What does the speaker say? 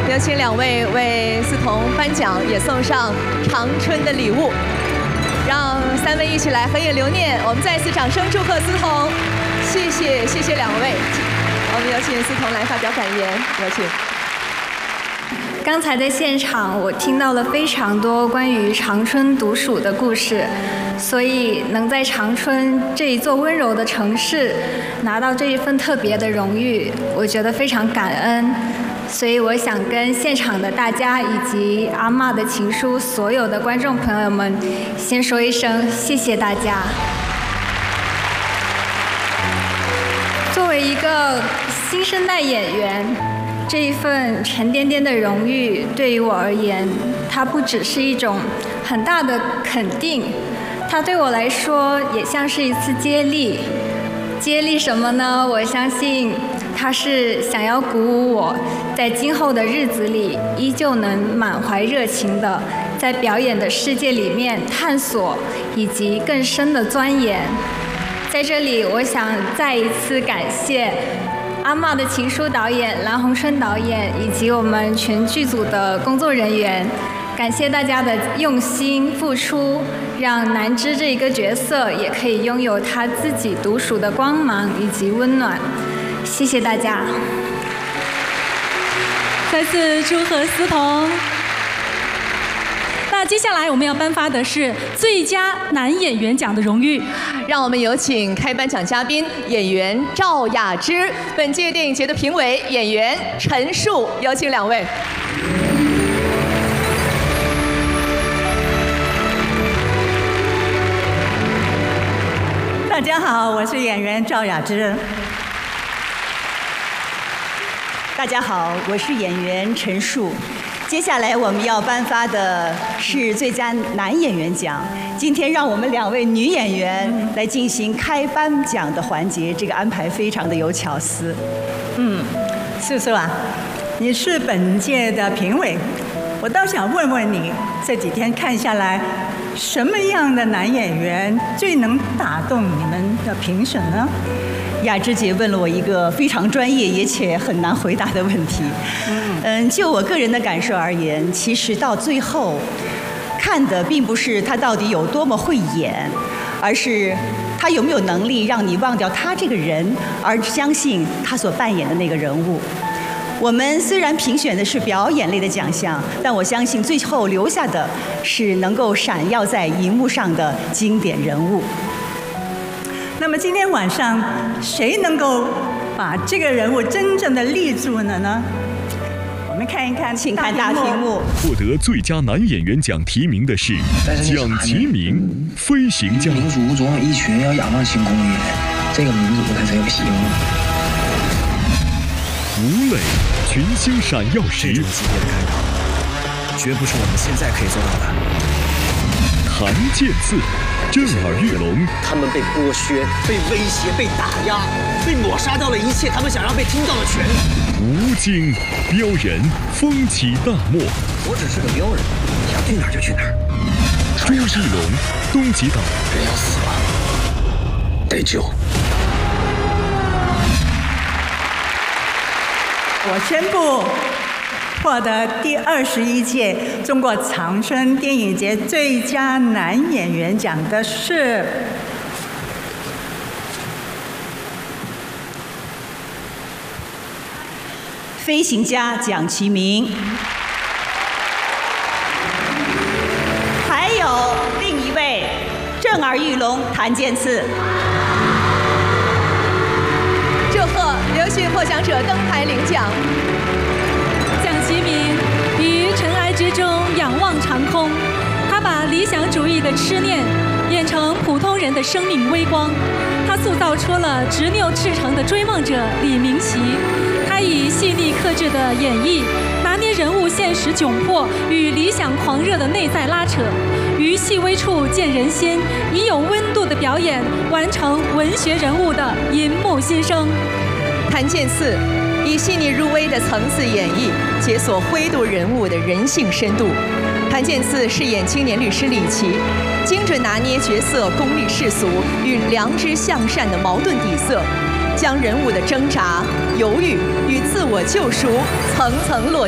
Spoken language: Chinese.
有请两位为思彤颁奖，也送上长春的礼物。让三位一起来合影留念。我们再次掌声祝贺思彤，谢谢两位。我们有请思彤来发表感言，有请。 刚才在现场，我听到了非常多关于长春独属的故事，所以能在长春这一座温柔的城市拿到这一份特别的荣誉，我觉得非常感恩。所以我想跟现场的大家以及阿嬷的情书所有的观众朋友们，先说一声谢谢大家。作为一个新生代演员，这一份沉甸甸的荣誉对于我而言，它不只是一种很大的肯定，它对我来说也像是一次接力。接力什么呢？我相信它是想要鼓舞我，在今后的日子里依旧能满怀热情的在表演的世界里面探索以及更深的钻研。在这里，我想再一次感谢阿嬷的情书导演蓝洪春导演以及我们全剧组的工作人员，感谢大家的用心付出，让南芝这一个角色也可以拥有他自己独属的光芒以及温暖。谢谢大家。 再次祝贺思彤。那接下来我们要颁发的是最佳男演员奖的荣誉， 让我们有请开颁奖嘉宾演员赵雅芝，本届电影节的评委演员陈数，有请两位。 大家好，我是演员赵雅芝。大家好，我是演员陈数。接下来我们要颁发的是最佳男演员奖。今天让我们两位女演员来进行开颁奖的环节，这个安排非常的有巧思。素素啊，你是本届的评委，我倒想问问你，这几天看下来，什么样的男演员最能打动你们的评审呢？雅芝姐问了我一个非常专业也且很难回答的问题。就我个人的感受而言，其实到最后看的并不是他到底有多么会演，而是他有没有能力让你忘掉他这个人，而相信他所扮演的那个人物。我们虽然评选的是表演类的奖项，但我相信最后留下的是能够闪耀在荧幕上的经典人物。那么今天晚上谁能够把这个人物真正的立住了呢？我们看一看，请看大屏幕。 获得最佳男演员奖提名的是蒋奇明，飞行家。 民族中一群要仰望星空的人，这个民族才才有希望。 吴磊，群星闪耀时。 这种级别的开导，绝不是我们现在可以做到的。 谭健次，震耳欲聋。 他们被剥削、被威胁、被打压、被抹杀掉了一切他们想让被听到的权利。 吴京，标人风起大漠。 我只是个标人，想去哪儿就去哪儿。 朱一龙，东极岛。 人要死了，得救。 我宣布，获得第21届中国长春电影节最佳男演员奖的是飞行家蒋奇明，还有另一位震耳欲聋谭健次。 祝贺，有请获奖者登台领奖。 蒋奇明于尘埃之中仰望长空，他把理想主义的痴念演成普通人的生命微光，他塑造出了执拗赤诚的追梦者李明琦。他以细腻克制的演绎，拿捏人物现实窘迫与理想狂热的内在拉扯，于细微处见人心，以有温度的表演完成文学人物的银幕新生。 谭健次以细腻入微的层次演绎，解锁灰度人物的人性深度。谭健次饰演青年律师李琦，精准拿捏角色功利世俗与良知向善的矛盾底色，将人物的挣扎、犹豫与自我救赎层层落